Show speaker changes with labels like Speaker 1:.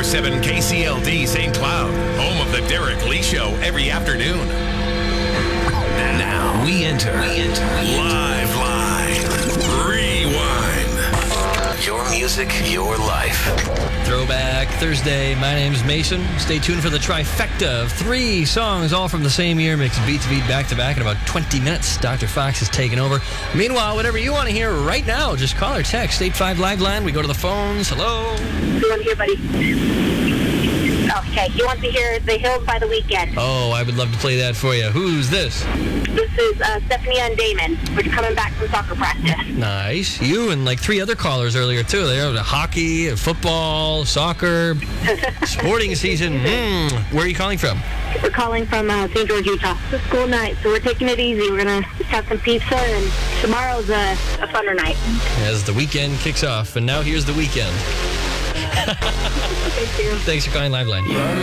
Speaker 1: 102.7 KCLD St. Cloud, home of the Derek Lee Show every afternoon. Now we enter Live Rewind. Your music, your life.
Speaker 2: Throwback Thursday. My name's Mason. Stay tuned for the trifecta of 3 songs, all from the same year, mixed beat to beat, back to back in about 20 minutes. Dr. Fox is taking over. Meanwhile, whatever you want to hear right now, just call or text 85 Live Line. We go to the phones. Hello.
Speaker 3: You want to hear, buddy? Okay, you want to hear The Hills by The Weeknd.
Speaker 2: Oh, I would love to play that for you. Who's this?
Speaker 3: This is Stephanie and Damon. We're coming back from soccer practice.
Speaker 2: Nice. You and like 3 other callers earlier, too. They have hockey, football, soccer, sporting season. Where are you calling from?
Speaker 3: We're calling from St. George, Utah. It's a school night, so we're taking it easy. We're going to have some pizza, and tomorrow's a funner night.
Speaker 2: As the weekend kicks off, and now here's the weekend.
Speaker 3: Thank you.
Speaker 2: Thanks for calling Live Line.